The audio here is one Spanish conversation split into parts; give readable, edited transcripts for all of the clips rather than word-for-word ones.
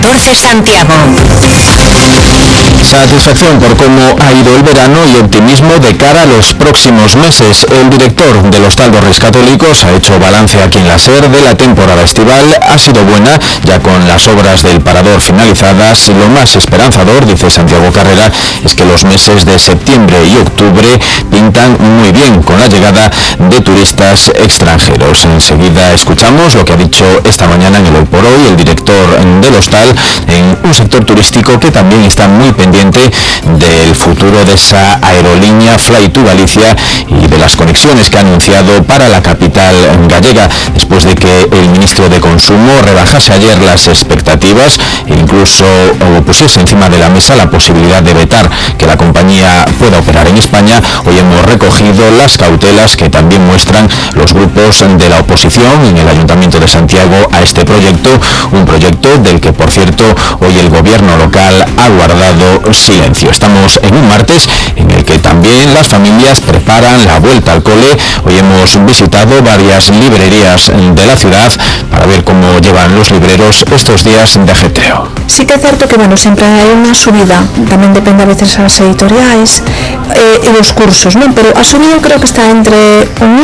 14 Santiago. Satisfacción por cómo ha ido el verano y optimismo de cara a los próximos meses. El director del Hostal Reyes Católicos ha hecho balance aquí en la SER de la temporada estival. Ha sido buena, ya con las obras del parador finalizadas. Lo más esperanzador, dice Santiago Carrera, es que los meses de septiembre y octubre pintan muy bien con la llegada de turistas extranjeros. Enseguida escuchamos lo que ha dicho esta mañana en el Hoy por Hoy el director del hostal en un sector turístico que también está muy pendiente del futuro de esa aerolínea Fly to Galicia y de las conexiones que ha anunciado para la capital gallega, después de que el ministro de Consumo rebajase ayer las expectativas e incluso pusiese encima de la mesa la posibilidad de vetar que la compañía pueda operar en España. Hoy hemos recogido las cautelas que también muestran los grupos de la oposición en el Ayuntamiento de Santiago a este proyecto, un proyecto del que, por cierto, hoy el gobierno local ha guardado silencio. Estamos en un martes en el que también las familias preparan la vuelta al cole. Hoy hemos visitado varias librerías de la ciudad para ver cómo llevan los libreros estos días de ajetreo. Sí que é certo que, sempre hai unha subida, tamén depende a veces as editoriais e os cursos, non? Pero a subida creo que está entre €1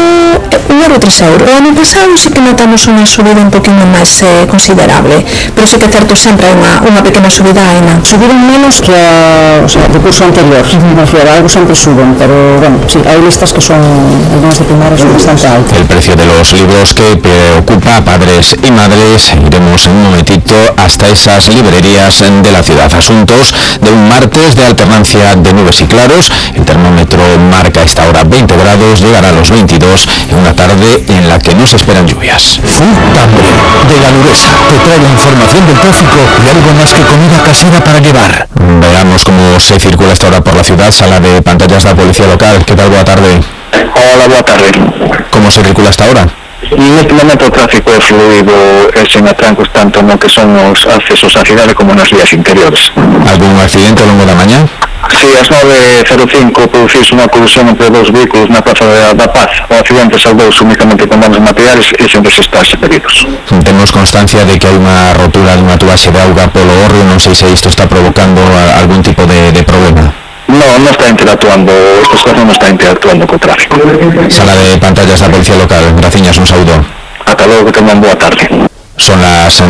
e €3. O ano pasado sí que notamos unha subida un poquinho máis considerable, pero sí que é certo sempre hai unha pequena subida aí, non? Subiron menos que o curso anterior, algo sempre suben, pero sí, hai listas que son, algunas de primaria son bastante altas. El precio de los libros que preocupa a padres y madres. Iremos en un momentito hasta esas librerías de la ciudad. Asuntos de un martes de alternancia de nubes y claros. El termómetro marca a esta hora 20 grados, llegará a los 22 en una tarde en la que no se esperan lluvias. Tambre, de Galuresa, te trae la información del tráfico y algo más que comida casera para llevar. Veamos cómo se circula esta hora por la ciudad. Sala de pantallas de la policía local. ¿Qué tal? Boa tarde. Hola, boa tarde. ¿Cómo se circula esta hora? Neste momento o tráfico é fluido e sen atrancos tanto no que son os accesos á cidade como nas vías interiores. ¿Algún accidente ao longo da mañá? Sí, ás 9:05 produciuse unha colisión entre dous vehículos na Praza da Paz. O accidente saldouse únicamente con danos materiales e sen registrarse peritos. Temos constancia de que hai unha rotura dunha tubaxe de auga polo hórreo. Non sei se isto está provocando algún tipo de problema. No está interactuando, esta situación non está interactuando co tráfico. Sala de pantallas da policía local. Graciñas, un saúdo. Ata logo, que tengan boa tarde. Son las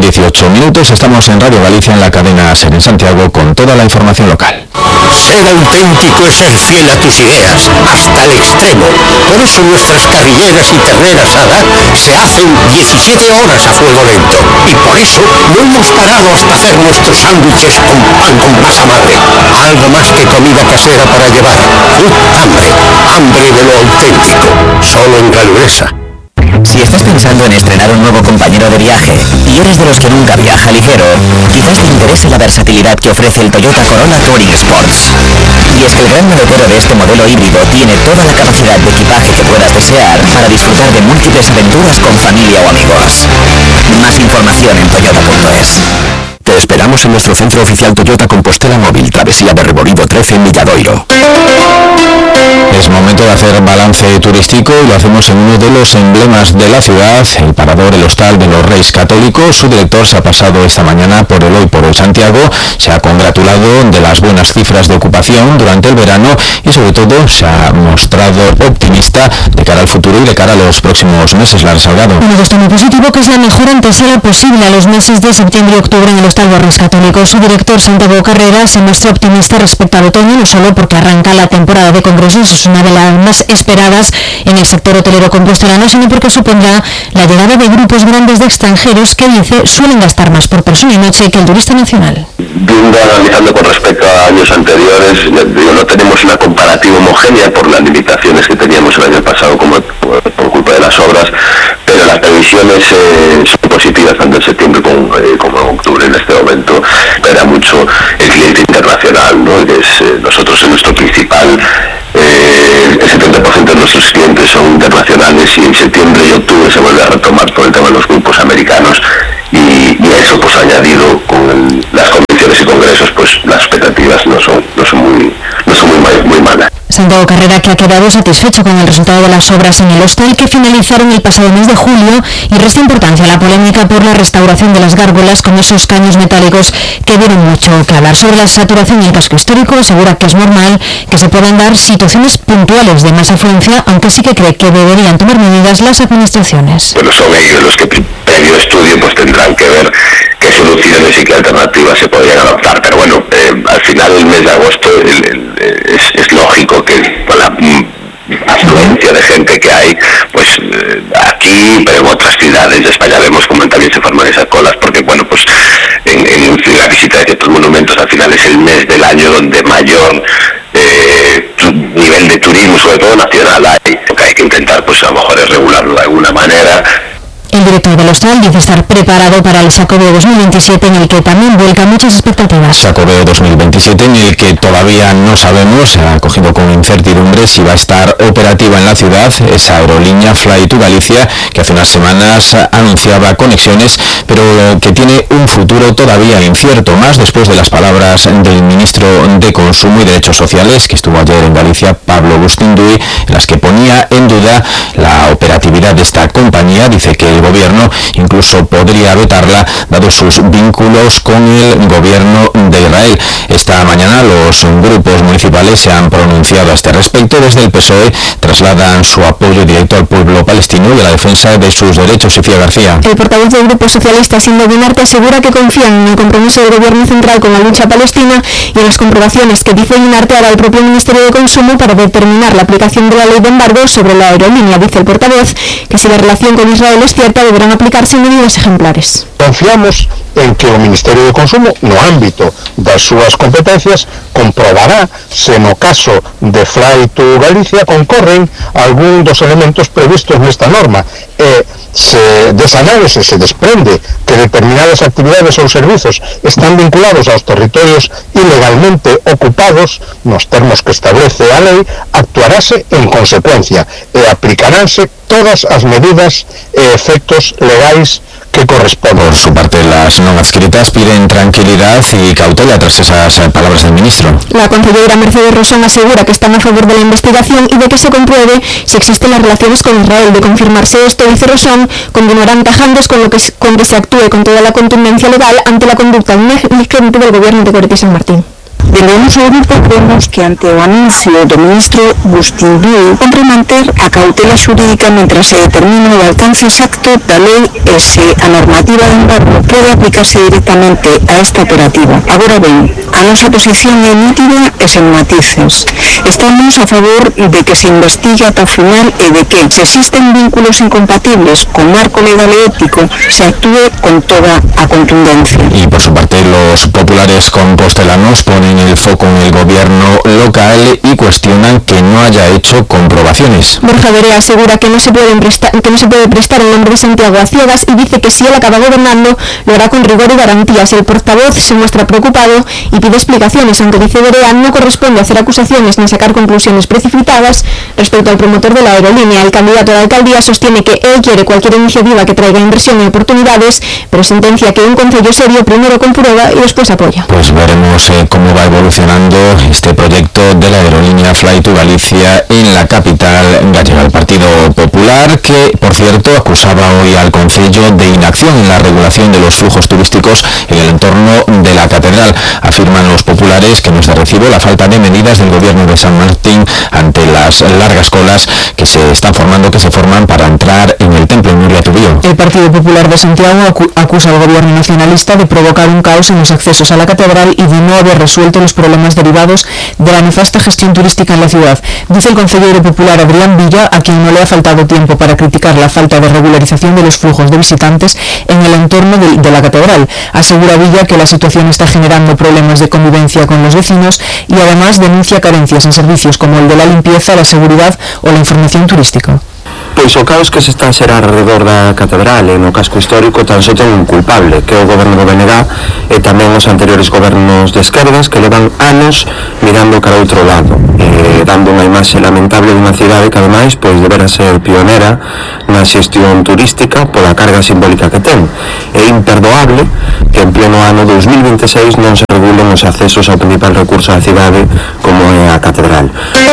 2:18. Estamos en Radio Galicia en la cadena SER en Santiago con toda la información local. Ser auténtico es ser fiel a tus ideas, hasta el extremo. Por eso nuestras carrilleras y terneras Ada se hacen 17 horas a fuego lento. Y por eso no hemos parado hasta hacer nuestros sándwiches con pan con masa madre. Algo más que comida casera para llevar. Hambre, hambre de lo auténtico. Solo en Galuresa. Si estás pensando en estrenar un nuevo compañero de viaje y eres de los que nunca viaja ligero, quizás te interese la versatilidad que ofrece el Toyota Corolla Touring Sports. Y es que el gran novetero de este modelo híbrido tiene toda la capacidad de equipaje que puedas desear para disfrutar de múltiples aventuras con familia o amigos. Más información en toyota.es. Te esperamos en nuestro centro oficial Toyota Compostela Móvil, Travesía de Rebolido 13 en Milladoiro. Es momento de hacer balance turístico y lo hacemos en uno de los emblemas de la ciudad, el parador, el Hostal de los Reyes Católicos. Su director se ha pasado esta mañana por el Hoy por Hoy Santiago, se ha congratulado de las buenas cifras de ocupación durante el verano y sobre todo se ha mostrado optimista de cara al futuro y de cara a los próximos meses. Lara Salgado. Uno está muy positivo, que es la mejor antesala posible a los meses de septiembre y octubre en el Hostal Reyes Católicos. Su director, Santiago Carrera, se muestra optimista respecto al otoño, no solo porque arranca la temporada de congresos, es una de las más esperadas en el sector hotelero compostelano, sino porque supondrá la llegada de grupos grandes de extranjeros que, dice, suelen gastar más por persona y noche que el turista nacional. Viendo, analizando con respecto a años anteriores, no tenemos una comparativa homogénea por las limitaciones que teníamos el año pasado por culpa de las obras, pero las previsiones son positivas tanto en septiembre como en octubre. En este momento espera mucho el cliente internacional, ¿no? Nosotros en nuestro principal, el 70% de nuestros clientes son internacionales y en septiembre y octubre se vuelve a retomar por el tema de los grupos americanos y a eso pues añadido con las convenciones y congresos, pues las expectativas no son muy malas. Santiago Carrera, que ha quedado satisfecho con el resultado de las obras en el hostal que finalizaron el pasado mes de julio, y resta importancia a la polémica por la restauración de las gárgolas con esos caños metálicos que dieron mucho que hablar. Sobre la saturación en el casco histórico, asegura que es normal que se puedan dar situaciones puntuales de más afluencia, aunque sí que cree que deberían tomar medidas las administraciones. Bueno, son ellos los que previo estudio pues tendrán que ver qué soluciones y qué alternativas se podrían adoptar, pero bueno, al final del mes de agosto es lógico que con la afluencia de gente que hay, pues aquí, pero en otras ciudades de España vemos cómo también se forman esas colas, porque bueno, pues en la visita de ciertos monumentos al final es el mes del año donde mayor nivel de turismo, sobre todo nacional, hay. Lo que hay que intentar, pues a lo mejor es regularlo de alguna manera. El director del hostal dice estar preparado para el Xacobeo 2027, en el que también vuelca muchas expectativas. Xacobeo 2027, en el que todavía no sabemos, se ha cogido con incertidumbre si va a estar operativa en la ciudad esa aerolínea Fly2Galicia, que hace unas semanas anunciaba conexiones, pero que tiene un futuro todavía incierto, más después de las palabras del ministro de Consumo y Derechos Sociales, que estuvo ayer en Galicia, Pablo Bustinduy, en las que ponía en duda la operatividad de esta compañía. Dice que el gobierno incluso podría vetarla dado sus vínculos con el gobierno de Israel. Esta mañana los grupos municipales se han pronunciado a este respecto. Desde el PSOE trasladan su apoyo directo al pueblo palestino y a la defensa de sus derechos. Sofía García. El portavoz del Grupo Socialista, Silvio Guinarte, asegura que confían en el compromiso del gobierno central con la lucha palestina y en las comprobaciones que dice Guinarte hará el propio Ministerio de Consumo para determinar la aplicación de la ley de embargo sobre la aerolínea. Dice el portavoz que si la relación con Israel es cierta, deberán aplicarse medidas ejemplares. Confiamos en que o Ministerio de Consumo, no ámbito das súas competencias, comprobará se no caso de Fly2Galicia concorren algún dos elementos previstos nesta norma e se desa análise se desprende que determinadas actividades ou servizos están vinculados aos territorios ilegalmente ocupados nos termos que establece a lei, actuarase en consecuencia e aplicaránse todas as medidas e efectos legais que corresponden. Por su parte, las no adscritas piden tranquilidad y cautela tras esas palabras del ministro. La consellera Mercedes Rosón asegura que están a favor de la investigación y de que se compruebe si existen las relaciones con Israel. De confirmarse esto, dice Rosón, continuarán tajantes con que se actúe con toda la contundencia legal ante la conducta negligente del gobierno de Coretti San Martín. Dende o noso grupo creemos que ante o anuncio do ministro Bustinduy compre manter a cautela xurídica mentras se determine o alcance exacto da lei e se a normativa de embargo pode aplicarse directamente a esta operativa. Agora ben, a nosa posición é nítida e sen matices. Estamos a favor de que se investigue ata o final e de que, se existen vínculos incompatibles con marco legal e ético, se actúe con toda a contundencia. Y por su parte, los populares compostelanos ponen el foco en el gobierno local y cuestionan que no haya hecho comprobaciones. Borja Berea asegura que no se puede prestar el nombre de Santiago a ciegas y dice que si él acaba gobernando lo hará con rigor y garantías. El portavoz se muestra preocupado y pide explicaciones, aunque dice Berea no corresponde hacer acusaciones ni sacar conclusiones precipitadas respecto al promotor de la aerolínea. El candidato a la alcaldía sostiene que él quiere cualquier iniciativa que traiga inversión y oportunidades, pero sentencia que un concello serio primero comprueba y después apoya. Pues veremos cómo va evolucionando este proyecto de la aerolínea Fly2Galicia en la capital gallega. El Partido Popular, que por cierto acusaba hoy al Concello de inacción en la regulación de los flujos turísticos en el entorno de la catedral. Afirman los populares que no es de recibo la falta de medidas del gobierno de San Martín ante las largas colas que se forman para entrar en el templo en Nuria Tubío. El Partido Popular de Santiago acusa al gobierno nacionalista de provocar un caos en los accesos a la catedral y de no haber resuelto los problemas derivados de la nefasta gestión turística en la ciudad. Dice el consejero popular Adrián Villa, a quien no le ha faltado tiempo para criticar la falta de regularización de los flujos de visitantes en el entorno de la catedral. Asegura Villa que la situación está generando problemas de convivencia con los vecinos y además denuncia carencias en servicios como el de la limpieza, la seguridad o la información turística. Pois o caos que se está a xerar alrededor da catedral e no casco histórico tan só ten un culpable, que é o goberno do BNG e tamén os anteriores gobernos de esquerdas que levan anos mirando cara outro lado, dando unha imaxe lamentable dunha cidade que ademais pois debera ser pionera na xestión turística pola carga simbólica que ten. É imperdoable que en pleno ano 2026 non se regulen os accesos ao principal recurso da cidade como é a catedral.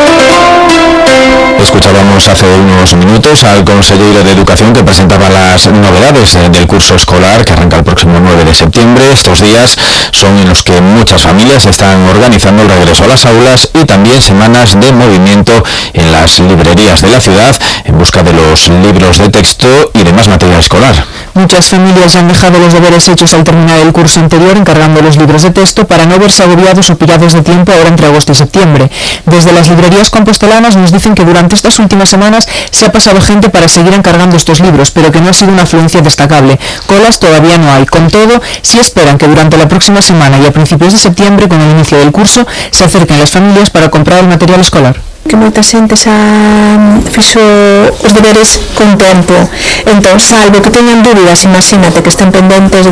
Escuchábamos hace unos minutos al consejero de Educación que presentaba las novedades del curso escolar que arranca el próximo 9 de septiembre. Estos días son en los que muchas familias están organizando el regreso a las aulas y también semanas de movimiento en las librerías de la ciudad en busca de los libros de texto y demás material escolar. Muchas familias han dejado los deberes hechos al terminar el curso anterior encargando los libros de texto para no verse agobiados o pillados de tiempo ahora entre agosto y septiembre. Desde las librerías compostelanas nos dicen que durante estas últimas semanas se ha pasado gente para seguir encargando estos libros, pero que no ha sido una afluencia destacable. Colas todavía no hay. Con todo, sí esperan que durante la próxima semana y a principios de septiembre, con el inicio del curso, se acerquen las familias para comprar el material escolar. Que moita xente xa fixo os deberes con tempo, entón salvo que teñan dúbidas, imagínate que estén pendentes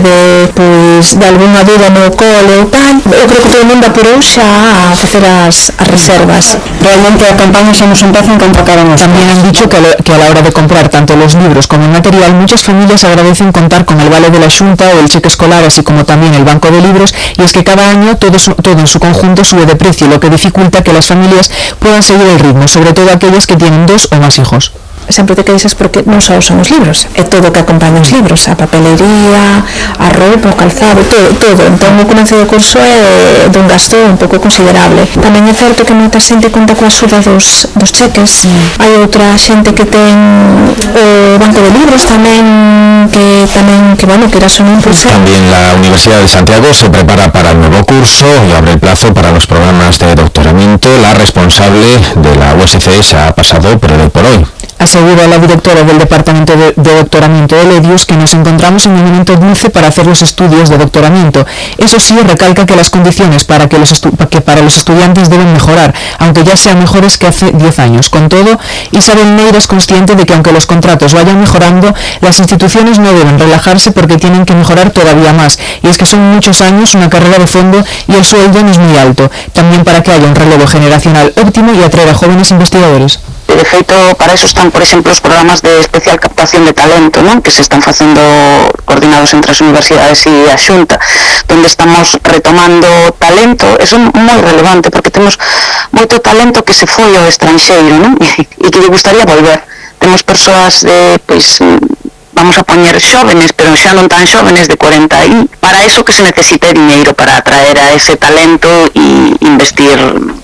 de alguna dúbida no cole ou tal, eu creo que todo o mundo apurou xa a facer as reservas. Realmente a campaña xa nos empeza en cuanto acabamos. También han dicho que a la hora de comprar tanto los libros como el material, muchas familias agradecen contar con el vale de la Xunta o el cheque escolar, así como también el banco de libros, y es que cada año todo en su conjunto sube de precio, lo que dificulta que las familias puedan seguir el ritmo, sobre todo aquellas que tienen 2 o más hijos. Sempre te queixas porque non só son os libros, é todo o que acompaña os libros, a papelería, a roupa, o calzado, todo. Entón o comezo do curso é dun gasto un pouco considerable. Tamén é certo que moita xente conta coa axuda dos cheques. Hai outra xente que ten o banco de libros tamén, que bueno, que era son un impulso. También la Universidad de Santiago se prepara para el nuevo curso y abre el plazo para los programas de doctoramiento. La responsable de la USC se ha pasado por hoy. Asegura la directora del Departamento de Doctoramiento de Ledius que nos encontramos en un momento dulce para hacer los estudios de doctoramiento. Eso sí, recalca que las condiciones para los estudiantes deben mejorar, aunque ya sean mejores que hace 10 años. Con todo, Isabel Neira es consciente de que aunque los contratos vayan mejorando, las instituciones no deben relajarse porque tienen que mejorar todavía más. Y es que son muchos años, una carrera de fondo y el sueldo no es muy alto. También para que haya un relevo generacional óptimo y atraer a jóvenes investigadores. De feito, para eso están, por exemplo, os programas de especial captación de talento, non? Que se están facendo coordinados entre as universidades e a Xunta, donde estamos retomando talento. Eso é moi relevante, porque temos moito talento que se foi ao estranxeiro, non? E que lle gustaría volver. Temos persoas de, vamos a poñer xóvenes, pero xa non tan xóvenes, de 40 e para eso que se necesita diñeiro para atraer a ese talento e investir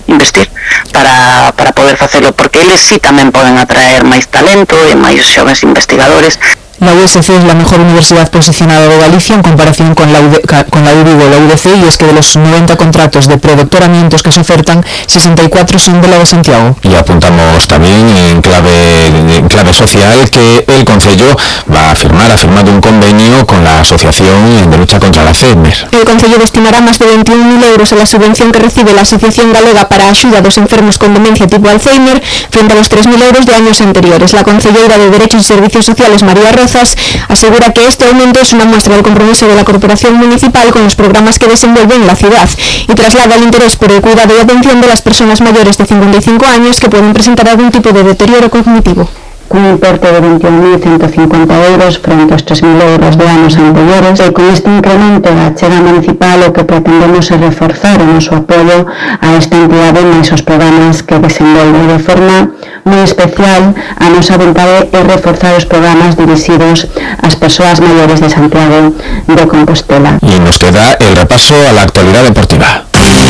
para poder facelo, porque eles sí tamén poden atraer máis talento e máis xóvenes investigadores. La USC es la mejor universidad posicionada de Galicia en comparación con la UBIG o la UDC, y es que de los 90 contratos de predoctoramientos que se ofertan, 64 son de la de Santiago. Y apuntamos también en clave social que el Concello ha firmado un convenio con la Asociación de Lucha contra el Alzheimer. El Concello destinará más de 21.000 euros a la subvención que recibe la Asociación Galega para a axuda dos enfermos con demencia tipo Alzheimer frente a los 3.000 euros de años anteriores. La Concelleira de Derechos y Servicios Sociales, María Rozas, asegura que este aumento es una muestra del compromiso de la Corporación Municipal con los programas que desenvuelve en la ciudad y traslada el interés por el cuidado y atención de las personas mayores de 55 años que pueden presentar algún tipo de deterioro cognitivo. Un importe de 21.150 euros frente aos 3.000 euros de anos anteriores, e con este incremento da achega municipal o que pretendemos é reforzar o noso apoio a esta entidade máis os programas que desenvolve. De forma moi especial, a nosa vontade é reforzar os programas dirixidos ás persoas maiores de Santiago de Compostela. Y nos queda el repaso a la actualidad deportiva.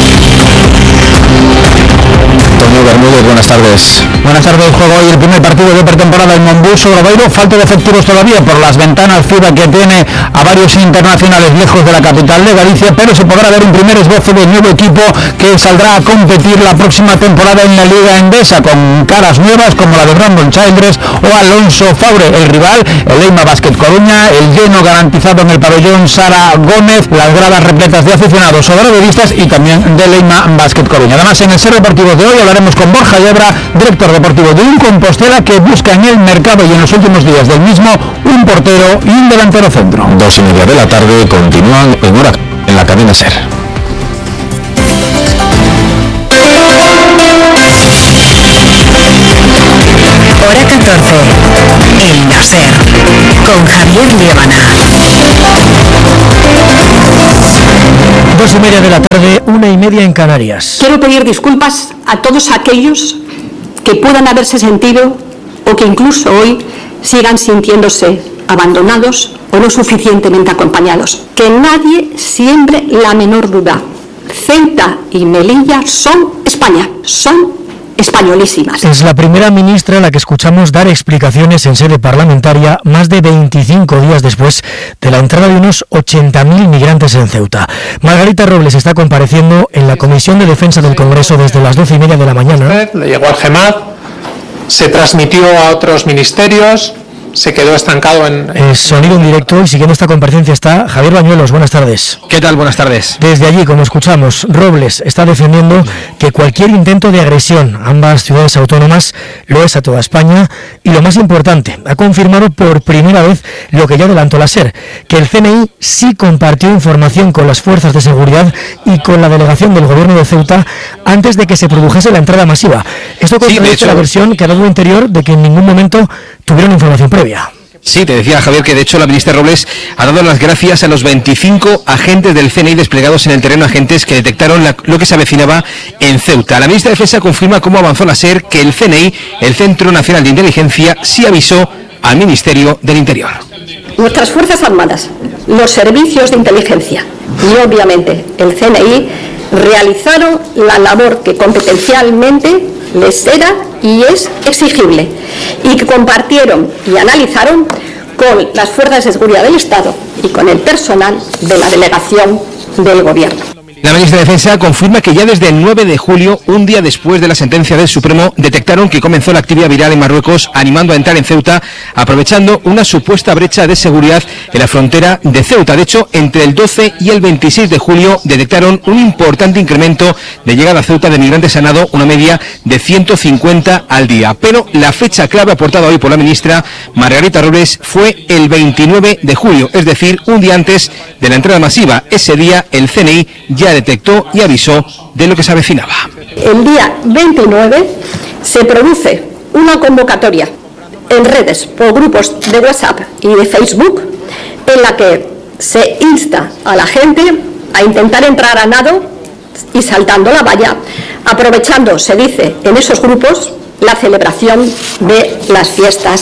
Antonio Bermúdez, buenas tardes. Buenas tardes. Juega hoy el primer partido de pretemporada en Monbuso, Obradoiro. Falta de efectivos todavía por las ventanas FIBA que tiene a varios internacionales lejos de la capital de Galicia, pero se podrá ver un primer esbozo del nuevo equipo que saldrá a competir la próxima temporada en la Liga Endesa, con caras nuevas como la de Brandon Childress o Alonso Faure. El rival, el Leima Basket Coruña, el lleno garantizado en el pabellón Sara Gómez, las gradas repletas de aficionados obradoiristas y también de Leima Basket Coruña. Además, en el Ser Deportivo de hoy hablaremos con Borja Yebra, director deportivo de un Compostela que busca en el mercado y en los últimos días del mismo un portero y un delantero centro. 2:30 de la tarde, continúan en la cadena Ser. Hora 14, en la Ser, con Javier Liébana. 2:30 de la tarde, 1:30 en Canarias. Quiero pedir disculpas a todos aquellos que puedan haberse sentido o que incluso hoy sigan sintiéndose abandonados o no suficientemente acompañados. Que nadie siembre la menor duda. Ceuta y Melilla son España, son españolísimas. Es la primera ministra a la que escuchamos dar explicaciones en sede parlamentaria más de 25 días después de la entrada de unos 80.000 migrantes en Ceuta. Margarita Robles está compareciendo en la Comisión de Defensa del Congreso desde las 12:30 de la mañana. Le llegó al GEMAT, se transmitió a otros ministerios, se quedó estancado en... Sonido en directo, y siguiendo esta comparecencia está Javier Bañuelos. Buenas tardes. ¿Qué tal? Buenas tardes. Desde allí, como escuchamos, Robles está defendiendo que cualquier intento de agresión a ambas ciudades autónomas lo es a toda España, y lo más importante, ha confirmado por primera vez lo que ya adelantó la SER, que el CNI sí compartió información con las fuerzas de seguridad y con la delegación del gobierno de Ceuta antes de que se produjese la entrada masiva. Esto contradice la versión que ha dado Interior de que en ningún momento tuvieron información previa. Sí, te decía Javier que de hecho la ministra Robles ha dado las gracias a los 25 agentes del CNI desplegados en el terreno, agentes que detectaron lo que se avecinaba en Ceuta. La ministra de Defensa confirma cómo avanzó la SER que el CNI, el Centro Nacional de Inteligencia, sí avisó al Ministerio del Interior. Nuestras Fuerzas Armadas, los servicios de inteligencia y obviamente el CNI realizaron la labor que competencialmente les era y es exigible, y que compartieron y analizaron con las fuerzas de seguridad del Estado y con el personal de la delegación del Gobierno. La ministra de Defensa confirma que ya desde el 9 de julio, un día después de la sentencia del Supremo, detectaron que comenzó la actividad viral en Marruecos, animando a entrar en Ceuta, aprovechando una supuesta brecha de seguridad en la frontera de Ceuta. De hecho, entre el 12 y el 26 de julio detectaron un importante incremento de llegada a Ceuta de migrantes a nado, una media de 150 al día. Pero la fecha clave aportada hoy por la ministra Margarita Robles fue el 29 de julio, es decir, un día antes de la entrada masiva. Ese día el CNI ya detectó y avisó de lo que se avecinaba. El día 29 se produce una convocatoria en redes por grupos de WhatsApp y de Facebook en la que se insta a la gente a intentar entrar a nado y saltando la valla, aprovechando, se dice en esos grupos, la celebración de las fiestas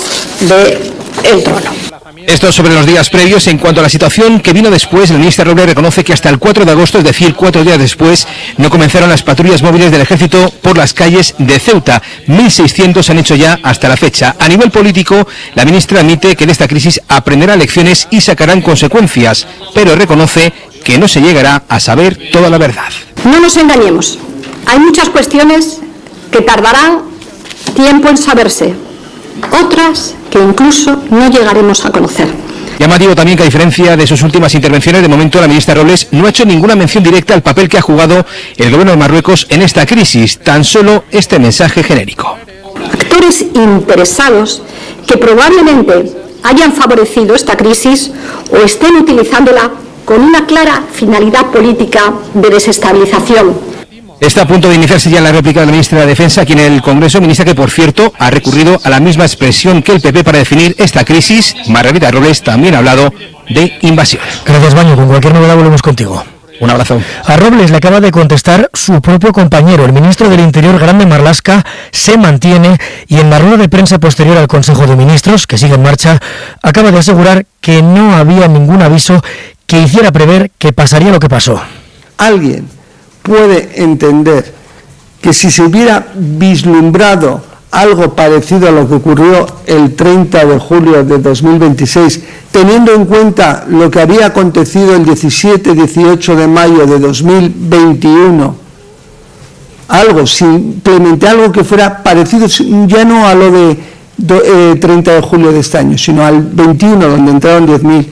del Trono. Esto sobre los días previos. En cuanto a la situación que vino después, la ministra Robles reconoce que hasta el 4 de agosto, es decir, 4 días después, no comenzaron las patrullas móviles del Ejército por las calles de Ceuta. 1.600 han hecho ya hasta la fecha. A nivel político, la ministra admite que de esta crisis aprenderá lecciones y sacarán consecuencias, pero reconoce que no se llegará a saber toda la verdad. No nos engañemos. Hay muchas cuestiones que tardarán tiempo en saberse, otras que incluso no llegaremos a conocer. Llamativo también que, a diferencia de sus últimas intervenciones, de momento la ministra Robles no ha hecho ninguna mención directa al papel que ha jugado el gobierno de Marruecos en esta crisis, tan solo este mensaje genérico. Actores interesados que probablemente hayan favorecido esta crisis o estén utilizándola con una clara finalidad política de desestabilización. Está a punto de iniciarse ya la réplica de la ministra de Defensa aquí en el Congreso, ministra que, por cierto, ha recurrido a la misma expresión que el PP para definir esta crisis. Margarita Robles también ha hablado de invasión. Gracias, Baño. Con cualquier novedad volvemos contigo. Un abrazo. A Robles le acaba de contestar su propio compañero, el ministro del Interior, Grande Marlaska, se mantiene, y en la rueda de prensa posterior al Consejo de Ministros, que sigue en marcha, acaba de asegurar que no había ningún aviso que hiciera prever que pasaría lo que pasó. Alguien puede entender que si se hubiera vislumbrado algo parecido a lo que ocurrió el 30 de julio de 2026, teniendo en cuenta lo que había acontecido el 17-18 de mayo de 2021, simplemente algo que fuera parecido, ya no a lo de 30 de julio de este año, sino al 21, donde entraron 10.000,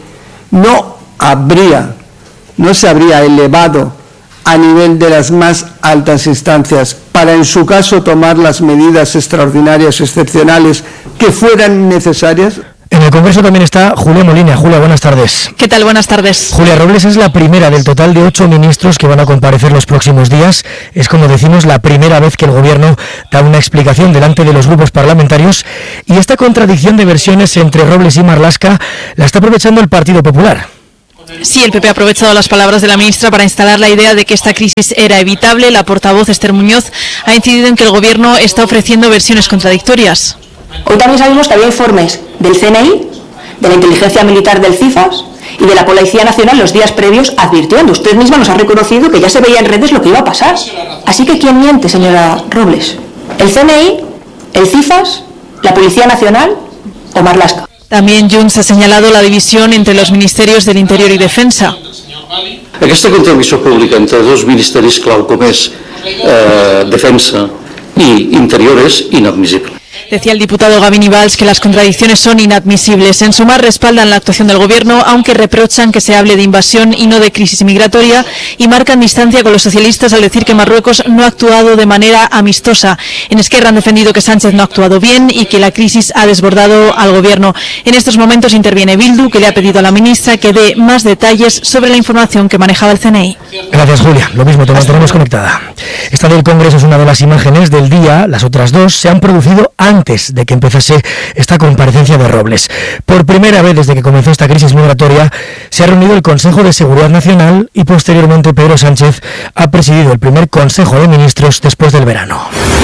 no se habría elevado a nivel de las más altas instancias para, en su caso, tomar las medidas extraordinarias, excepcionales, que fueran necesarias. En el Congreso también está Julia Molina. Julia, buenas tardes. ¿Qué tal? Buenas tardes. Julia Robles es la primera del total de 8 ministros que van a comparecer los próximos días. Es, como decimos, la primera vez que el Gobierno da una explicación delante de los grupos parlamentarios, y esta contradicción de versiones entre Robles y Marlaska la está aprovechando el Partido Popular. Sí, el PP ha aprovechado las palabras de la ministra para instalar la idea de que esta crisis era evitable. La portavoz Esther Muñoz ha incidido en que el Gobierno está ofreciendo versiones contradictorias. Hoy también sabemos que había informes del CNI, de la inteligencia militar del CIFAS y de la Policía Nacional los días previos advirtiendo. Usted misma nos ha reconocido que ya se veía en redes lo que iba a pasar. Así que ¿quién miente, señora Robles? ¿El CNI, el CIFAS, la Policía Nacional o Marlaska? También Junts ha señalado la división entre los ministerios del Interior y Defensa. Aquesta contradicció pública entre dos ministeris clau com és Defensa i Interior és inadmissible. Decía el diputado Gavin Valls que las contradicciones son inadmisibles. En Sumar respaldan la actuación del Gobierno, aunque reprochan que se hable de invasión y no de crisis migratoria, y marcan distancia con los socialistas al decir que Marruecos no ha actuado de manera amistosa. En Esquerra han defendido que Sánchez no ha actuado bien y que la crisis ha desbordado al Gobierno. En estos momentos interviene Bildu, que le ha pedido a la ministra que dé más detalles sobre la información que manejaba el CNI. Gracias, Julia. Lo mismo, te mantenemos conectada. Esta del Congreso es una de las imágenes del día. Las otras dos se han producido antes de que empezase esta comparecencia de Robles. Por primera vez desde que comenzó esta crisis migratoria, se ha reunido el Consejo de Seguridad Nacional y posteriormente Pedro Sánchez ha presidido el primer Consejo de Ministros después del verano.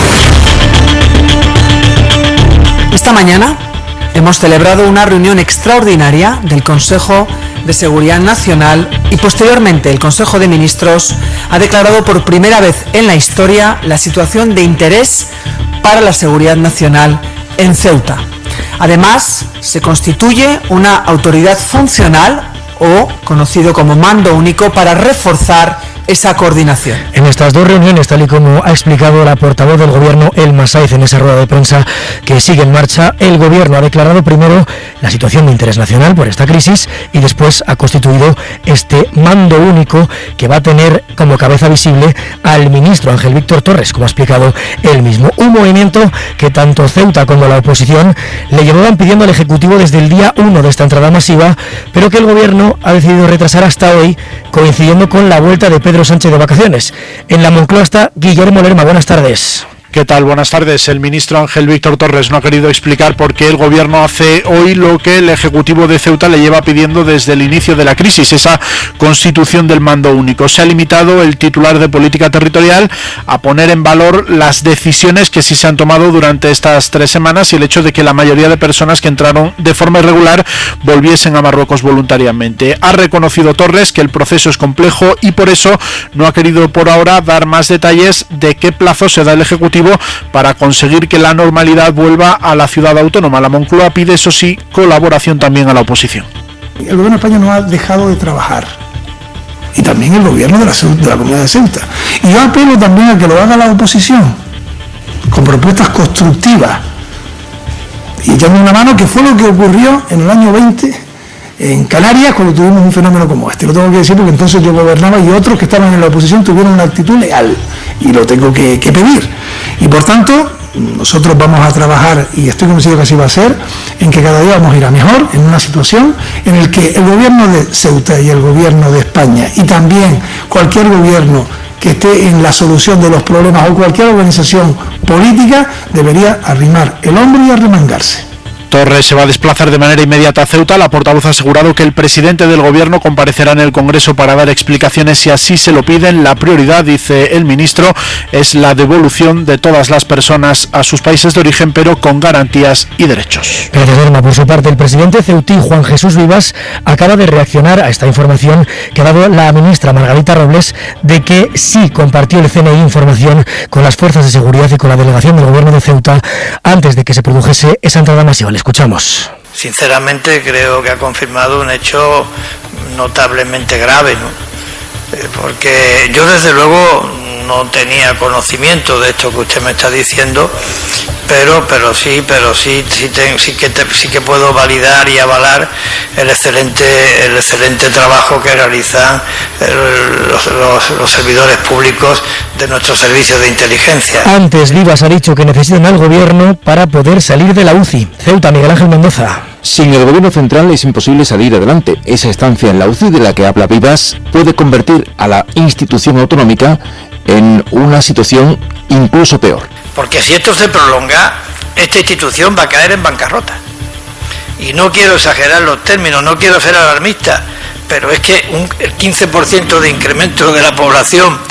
Esta mañana hemos celebrado una reunión extraordinaria del Consejo de Seguridad Nacional y posteriormente el Consejo de Ministros ha declarado por primera vez en la historia la situación de interés para la seguridad nacional en Ceuta. Además, se constituye una autoridad funcional o conocido como mando único para reforzar esa coordinación. En estas dos reuniones, tal y como ha explicado la portavoz del Gobierno, Elma Sáez, en esa rueda de prensa que sigue en marcha, el Gobierno ha declarado primero la situación de interés nacional por esta crisis y después ha constituido este mando único que va a tener como cabeza visible al ministro Ángel Víctor Torres, como ha explicado él mismo. Un movimiento que tanto Ceuta como la oposición le llevaban pidiendo al Ejecutivo desde el día 1 de esta entrada masiva, pero que el Gobierno ha decidido retrasar hasta hoy, coincidiendo con la vuelta de Pedro Sánchez de vacaciones. En la Moncloa está Guillermo Lerma. Buenas tardes. ¿Qué tal? Buenas tardes. El ministro Ángel Víctor Torres no ha querido explicar por qué el Gobierno hace hoy lo que el Ejecutivo de Ceuta le lleva pidiendo desde el inicio de la crisis, esa constitución del mando único. Se ha limitado el titular de Política Territorial a poner en valor las decisiones que sí se han tomado durante estas 3 semanas y el hecho de que la mayoría de personas que entraron de forma irregular volviesen a Marruecos voluntariamente. Ha reconocido Torres que el proceso es complejo y por eso no ha querido por ahora dar más detalles de qué plazo se da el Ejecutivo para conseguir que la normalidad vuelva a la ciudad autónoma. La Moncloa pide, eso sí, colaboración también a la oposición. El gobierno de España no ha dejado de trabajar y también el gobierno de la comunidad de Ceuta. Y yo apelo también a que lo haga la oposición con propuestas constructivas y echando una mano, que fue lo que ocurrió en el año 20 en Canarias cuando tuvimos un fenómeno como este. Lo tengo que decir porque entonces yo gobernaba y otros que estaban en la oposición tuvieron una actitud leal y lo tengo que pedir. Y por tanto, nosotros vamos a trabajar, y estoy convencido que así va a ser, en que cada día vamos a ir a mejor, en una situación en la que el gobierno de Ceuta y el gobierno de España y también cualquier gobierno que esté en la solución de los problemas o cualquier organización política debería arrimar el hombro y arremangarse. Torres se va a desplazar de manera inmediata a Ceuta. La portavoz ha asegurado que el presidente del Gobierno comparecerá en el Congreso para dar explicaciones si así se lo piden. La prioridad, dice el ministro, es la devolución de todas las personas a sus países de origen, pero con garantías y derechos. Gracias, Norma. Por su parte, el presidente ceutí, Juan Jesús Vivas, acaba de reaccionar a esta información que ha dado la ministra Margarita Robles de que sí compartió el CNI información con las fuerzas de seguridad y con la delegación del Gobierno de Ceuta antes de que se produjese esa entrada masiva. Escuchamos. Sinceramente creo que ha confirmado un hecho notablemente grave, ¿no? Porque yo desde luego no tenía conocimiento de esto que usted me está diciendo, pero sí que puedo validar y avalar el excelente trabajo que realizan los servidores públicos de nuestros servicios de inteligencia. Antes, Vivas ha dicho que necesitan al gobierno para poder salir de la UCI. Ceuta, Miguel Ángel Mendoza. Sin el gobierno central es imposible salir adelante. Esa estancia en la UCI de la que habla Vivas puede convertir a la institución autonómica en una situación incluso peor. Porque si esto se prolonga, esta institución va a caer en bancarrota. Y no quiero exagerar los términos, no quiero ser alarmista, pero es que el 15% de incremento de la población